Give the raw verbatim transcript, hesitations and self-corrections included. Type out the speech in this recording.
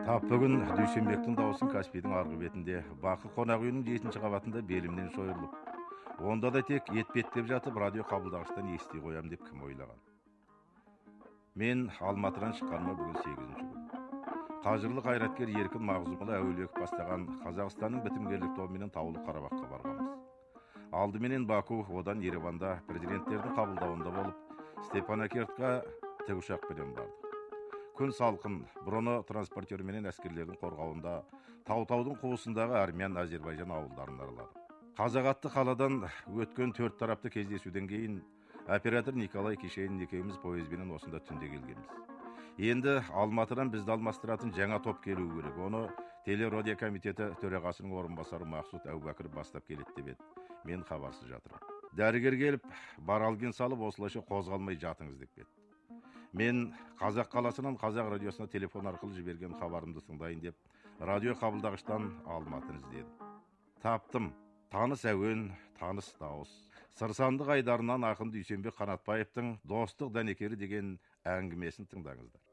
Тап бүгін Дүйсенбектің даусын Каспийдің арғы бетінде, Бақы қонақ үйінің жетінші қабатында белімнен шойырылып. Онда да тек етпеттеп жатып радио қабылдағыштан ести қоям деп кім ойлаған. Мен Алматыдан шыққаныма бүгін сегізінші күн. Қажырлы қайраткер Еркін Мағзумұлы Әуелбеков бастаған Қазақстанның бітімгерлік тобымен Таулы Қарабаққа барғанбыз. Алдыменен Баку, одан Ереванда президенттердің қабылдауында болып, Степанакертқа тікұшақпенен бардық. Күн салқын, бұрыны транспортерменен әскерлердің қорғауында, тау-таудың қуысындағы Армян, Азербайжан ауылдарын араладық. Қазақ атты қаладан өткен төрт тарапты кездесуден кейін оператор Николай Кишейін екеуміз поездбенен осында түнде келгенбіз. Енді Алматыдан бізді алмастыратын жаңа топ келу керек. Оны телерадио комитеті төрағасының орынбасары Мақсұт Әубәкіров бастап келеді деп еді. Мен хабарсыз жатырмын. Дәрігер келіп, бар алген салып, осылайша қозғалмай жатыңыз деп кетті. Мен Қазақ қаласынан Қазақ радиосына телефон арқылы жіберген хабарымды тыңдайын деп, радио қабылдағыштан Алматыны іздедім. Таптым. Таныс әуен, таныс дауыс. Сырсандық айдарынан ақын Дүйсенбек Қанатбаевтың «Достық дәнекері» деген әңгімесін тыңдаңыздар.